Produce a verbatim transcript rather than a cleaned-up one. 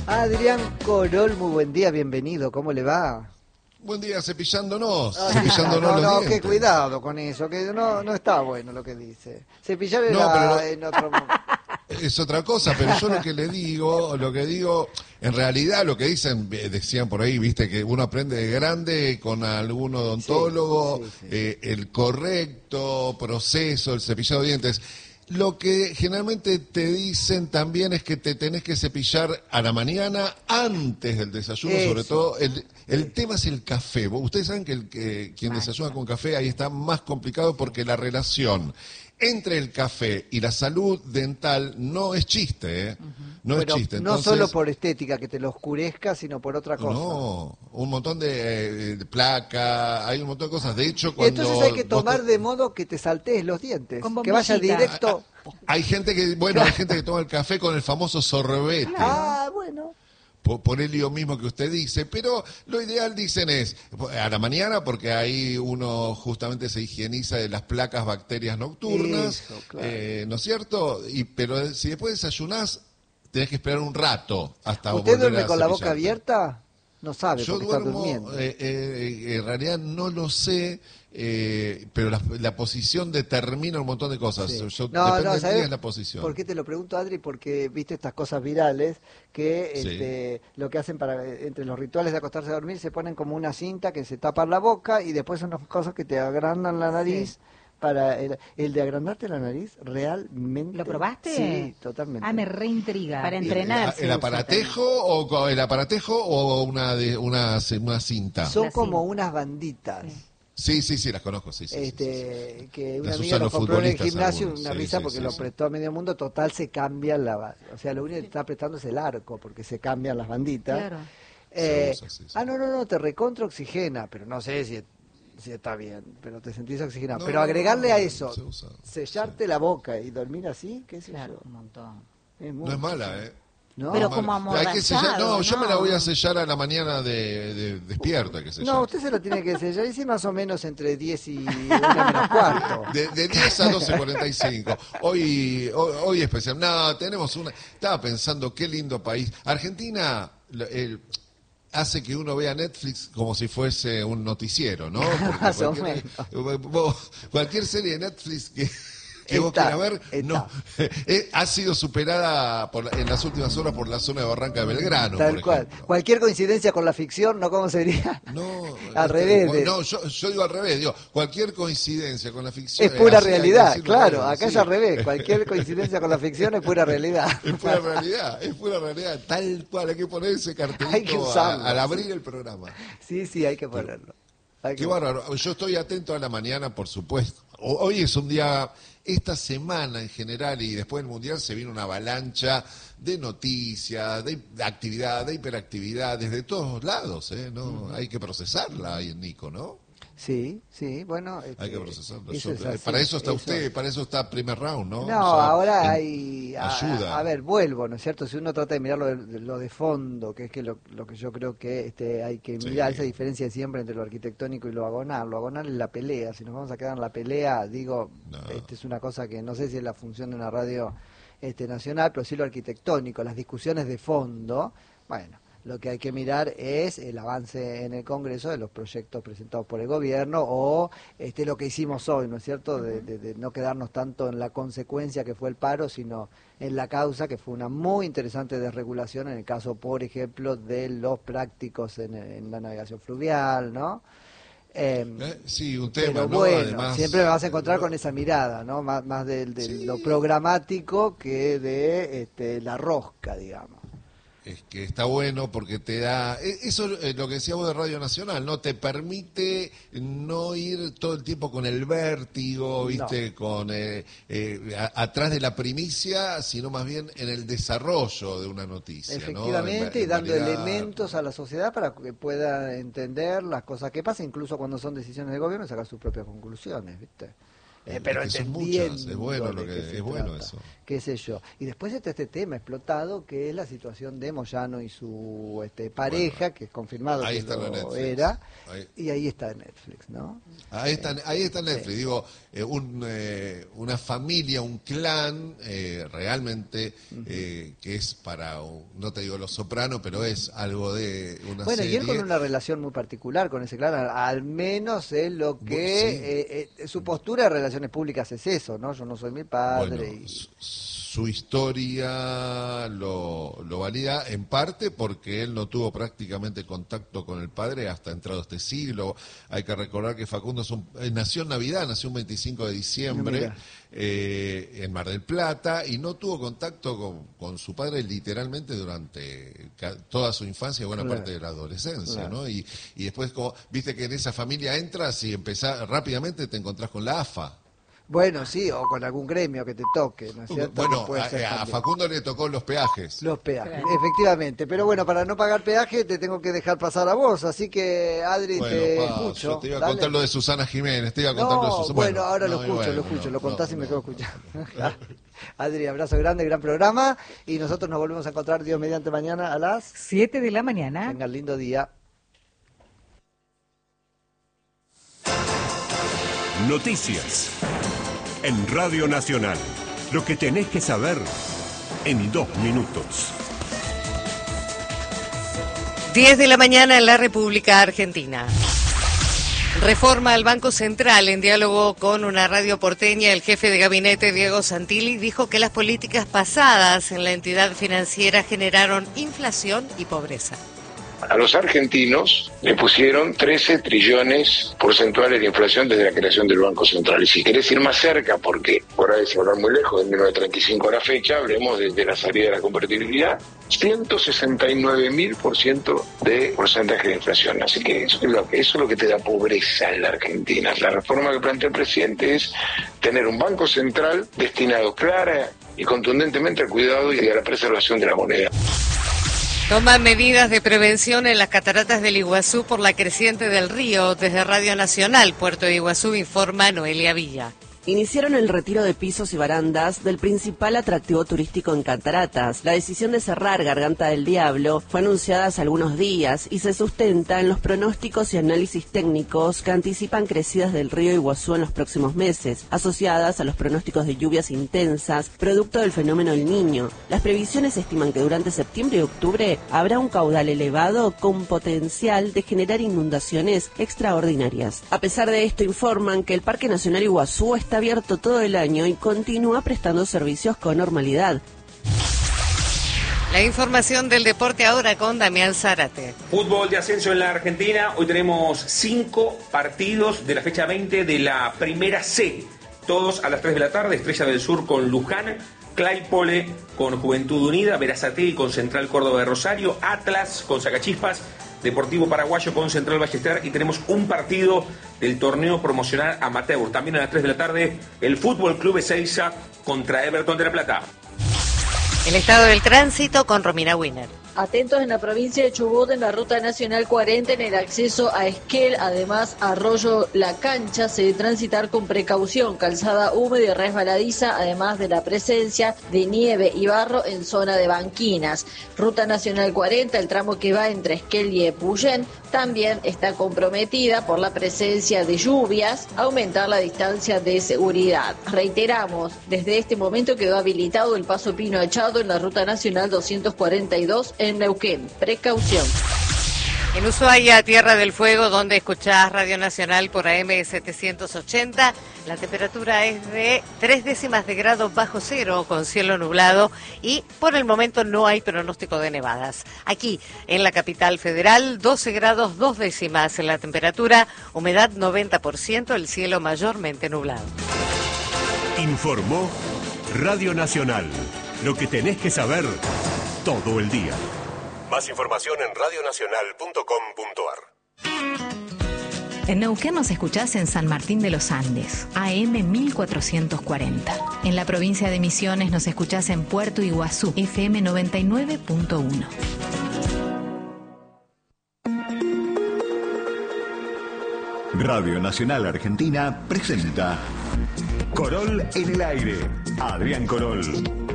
Adrián Corol, muy buen día, bienvenido, ¿cómo le va? Buen día, cepillándonos, Ah, cepillándonos no, los no, dientes. que cuidado con eso, que no, no está bueno lo que dice. Cepillar era No, pero- en otro momento. Es otra cosa, pero yo lo que le digo, lo que digo, en realidad lo que dicen, eh, decían por ahí, viste, que uno aprende de grande con algún odontólogo, Sí, sí, sí. eh, el correcto proceso, el cepillado de dientes. Lo que generalmente te dicen también es que te tenés que cepillar a la mañana antes del desayuno, Eso, sobre todo. El, el tema es el café. Vos- Ustedes saben que, el, que quien Mal. desayuna con café ahí está más complicado porque la relación entre el café y la salud dental no es chiste, ¿eh? No Pero es chiste. no Entonces, solo por estética, que te lo oscurezca, sino por otra cosa. no, un montón de, eh, de placa, hay un montón de cosas. De hecho, Y cuando entonces hay que vos tomar te- de modo que te saltees los dientes, Con que vaya bombillita. directo. hay gente que, bueno, hay gente que toma el café con el famoso sorbete. Ah, bueno. por, por el lío mismo que usted dice, pero lo ideal, dicen, es a la mañana, porque ahí uno justamente se higieniza de las placas bacterias nocturnas, Eso, claro. eh, ¿no es cierto? Y, pero si después desayunás, tenés que esperar un rato hasta ¿Usted volver duerme a con la boca cepillarte. abierta? No sabe Yo porque está duermo, durmiendo. eh, eh, en realidad no lo sé, eh, pero la, la posición determina un montón de cosas. Sí. Yo, No, depende no, del ¿sabes día es la posición. ¿Por qué te lo pregunto, Adri? Porque viste estas cosas virales que Sí. este, lo que hacen para entre los rituales de acostarse a dormir se ponen como una cinta que se tapa la boca y después son unas cosas que te agrandan la nariz. Sí. Para el, el de agrandarte la nariz, realmente. ¿Lo probaste? Sí, totalmente. Ah, me reintriga. Para ¿El, entrenar. el aparatejo o co- el aparatejo o una de una, una cinta? Son La como cinta. unas banditas. Sí, sí, sí, las conozco, sí, sí. sí, sí, este sí. que una Las amiga usan nos los compró en el futbolistas gimnasio, algunos, una sí, risa sí, porque sí, lo sí. prestó a medio mundo, total se cambia la base. O sea, lo único que te está prestando es el arco, porque se cambian las banditas. Claro. Eh, Se usa, sí, sí. Ah, no, no, no, te recontra oxigena, pero no sé si, si está bien, pero te sentís oxigenado. No, pero no, agregarle no, a no, eso, se usa, sellarte la boca y dormir así, qué sé Claro, yo. un montón. Es No es mala, ¿eh? ¿No? Pero No es como mala. Hay que sellar- amordazado, No, yo me la ¿no? voy a sellar a la mañana de, de despierto, hay que sellar. No, usted se lo tiene que sellar, y sí, más o menos entre diez y una menos cuarto. De, de diez a doce cuarenta y cinco. Hoy, hoy, hoy especial. No, tenemos una. Estaba pensando, qué lindo país. Argentina lo- el- hace que uno vea Netflix como si fuese un noticiero, ¿no? Porque Más o cualquier, vos- cualquier serie de Netflix que, que vos Está, quieras ver, está. no. Eh, ha sido superada por la- en las últimas horas por la zona de Barranca de Belgrano, Tal por cual. ejemplo. Cualquier coincidencia con la ficción, ¿no? ¿Cómo sería? No, Al este, revés, de- No, yo, yo digo al revés, digo, cualquier coincidencia con la ficción. Es pura así hay que realidad, decirlo claro. bien, Acá es sí. al revés. Cualquier coincidencia con la ficción es pura realidad. Es pura realidad, es pura realidad, tal cual, hay que poner ese cartelito Hay que usarlo, a- al sí. abrir el programa. Sí, sí, hay que ponerlo. Hay que Qué bárbaro, yo estoy atento a la mañana, por supuesto. O- Hoy es un día, esta semana en general y después del Mundial se viene una avalancha de noticias, de actividad, de hiperactividad, desde todos lados, ¿eh? ¿No? Hay que procesarla ahí en Nico, ¿no? Sí, sí, bueno. Hay este, que procesarla. eso Yo- es así, para eso está eso. usted, para eso está primer round, ¿no? No, O sea, ahora en- hay... A, ayuda. a- a ver, vuelvo, ¿no es cierto? Si uno trata de mirar lo de, lo de fondo, que es que lo, lo que yo creo que este hay que Sí. mirar, esa diferencia de siempre entre lo arquitectónico y lo agonal. Lo agonal es la pelea. Si nos vamos a quedar en la pelea, digo, No. este es una cosa que no sé si es la función de una radio este nacional, pero sí lo arquitectónico, las discusiones de fondo, bueno, lo que hay que mirar es el avance en el Congreso de los proyectos presentados por el gobierno o este lo que hicimos hoy, ¿no es cierto? De, de- de no quedarnos tanto en la consecuencia que fue el paro, sino en la causa, que fue una muy interesante desregulación en el caso, por ejemplo, de los prácticos en, en la navegación fluvial, ¿no? Em, Eh, Sí, un tema, pero ¿no? bueno, Además, siempre me vas a encontrar eh, con esa mirada, ¿no? Más, más del, de Sí. lo programático que de este, la rosca, digamos. Es que está bueno porque te da... e- Eso es lo que decíamos de Radio Nacional, ¿no? Te permite no ir todo el tiempo con el vértigo, ¿viste? Con eh, eh, a- atrás de la primicia, sino más bien en el desarrollo de una noticia, ¿no? Efectivamente, En- y en dando validar. elementos a la sociedad para que pueda entender las cosas que pasan, incluso cuando son decisiones de gobierno, y sacar sus propias conclusiones, ¿viste? Eh, pero es que son muchas, es bueno, lo que, es bueno eso. Qué sé yo. Y después está este tema explotado, que es la situación de Moyano y su este, pareja, bueno, que es confirmado ahí que está lo era, ahí. Y ahí está Netflix, ¿no? Ahí está, eh, ahí está Netflix, sí. Digo, eh, un, eh, una familia, un clan, eh, realmente, uh-huh. eh, que es para, un, no te digo Los Sopranos, pero es algo de una bueno, serie. Y él con una relación muy particular con ese clan, al, al menos es lo que, sí. eh, eh, su postura de relaciones públicas es eso, ¿no? Yo no soy mi padre. Bueno, y... su historia lo, lo valida en parte porque él no tuvo prácticamente contacto con el padre hasta entrado este siglo. Hay que recordar que Facundo es un, eh, nació en Navidad, nació un veinticinco de diciembre eh, en Mar del Plata y no tuvo contacto con, con su padre literalmente durante toda su infancia y buena claro. parte de la adolescencia, claro. ¿no? Y, y después, como, viste que en esa familia entras y empezás, rápidamente te encontrás con la A F A. Bueno, sí, o con algún gremio que te toque, ¿no es cierto? Bueno, a, a Facundo le tocó los peajes. Los peajes, claro. Efectivamente. Pero bueno, para no pagar peaje te tengo que dejar pasar a vos, así que, Adri, bueno, te pa, escucho. Yo te iba a Dale. contar lo de Susana Jiménez, te iba a contar no, lo de Susana. Bueno, bueno ahora no, lo escucho, bueno, lo escucho, no, lo contás no, y me no. quedo escuchando. Adri, abrazo grande, gran programa, y nosotros nos volvemos a encontrar, Dios mediante, mañana a las siete de la mañana. Tengan lindo día. Noticias en Radio Nacional. Lo que tenés que saber en dos minutos. diez de la mañana en la República Argentina. Reforma al Banco Central. En diálogo con una radio porteña, el jefe de gabinete, Diego Santilli, dijo que las políticas pasadas en la entidad financiera generaron inflación y pobreza. A los argentinos le pusieron trece trillones porcentuales de inflación desde la creación del Banco Central. Y si querés ir más cerca, porque por ahí se hablar muy lejos, de mil novecientos treinta y cinco a la fecha, hablemos desde la salida de la convertibilidad, ciento sesenta y nueve mil por ciento de porcentaje de inflación. Así que eso es, lo que eso es lo que te da pobreza en la Argentina. La reforma que plantea el presidente es tener un Banco Central destinado clara y contundentemente al cuidado y a la preservación de la moneda. Toman medidas de prevención en las cataratas del Iguazú por la creciente del río. Desde Radio Nacional, Puerto de Iguazú, informa Noelia Villa. Iniciaron el retiro de pisos y barandas del principal atractivo turístico en Cataratas. La decisión de cerrar Garganta del Diablo fue anunciada hace algunos días y se sustenta en los pronósticos y análisis técnicos que anticipan crecidas del río Iguazú en los próximos meses, asociadas a los pronósticos de lluvias intensas, producto del fenómeno El Niño. Las previsiones estiman que durante septiembre y octubre habrá un caudal elevado con potencial de generar inundaciones extraordinarias. A pesar de esto, informan que el Parque Nacional Iguazú está abierto todo el año y continúa prestando servicios con normalidad. La información del deporte ahora con Damián Zárate. Fútbol de ascenso en la Argentina. Hoy tenemos cinco partidos de la fecha veinte de la Primera C. Todos a las tres de la tarde. Estrella del Sur con Luján, Claypole con Juventud Unida, Berazategui con Central Córdoba de Rosario, Atlas con Sacachispas, Deportivo Paraguayo con Central Ballester, y tenemos un partido del torneo promocional amateur. También a las tres de la tarde, el Fútbol Club Ezeiza contra Everton de La Plata. El estado del tránsito con Romina Winner. Atentos en la provincia de Chubut, en la ruta nacional cuarenta, en el acceso a Esquel, además Arroyo La Cancha, se debe transitar con precaución, calzada húmeda y resbaladiza, además de la presencia de nieve y barro en zona de banquinas. Ruta nacional cuarenta, el tramo que va entre Esquel y Epuyén, también está comprometida por la presencia de lluvias, aumentar la distancia de seguridad. Reiteramos, desde este momento quedó habilitado el paso Pino Echado en la ruta nacional doscientos cuarenta y dos en Neuquén. Precaución. En Ushuaia, Tierra del Fuego, donde escuchás Radio Nacional por A M setecientos ochenta, la temperatura es de tres décimas de grado bajo cero, con cielo nublado, y por el momento no hay pronóstico de nevadas. Aquí, en la capital federal, doce grados dos décimas en la temperatura, humedad noventa por ciento, el cielo mayormente nublado. Informó Radio Nacional. Lo que tenés que saber todo el día. Más información en radio nacional punto com punto a r. En Neuquén nos escuchás en San Martín de los Andes, A M mil cuatrocientos cuarenta. En la provincia de Misiones nos escuchás en Puerto Iguazú, F M noventa y nueve punto uno. Radio Nacional Argentina presenta Corol en el aire. Adrián Corol.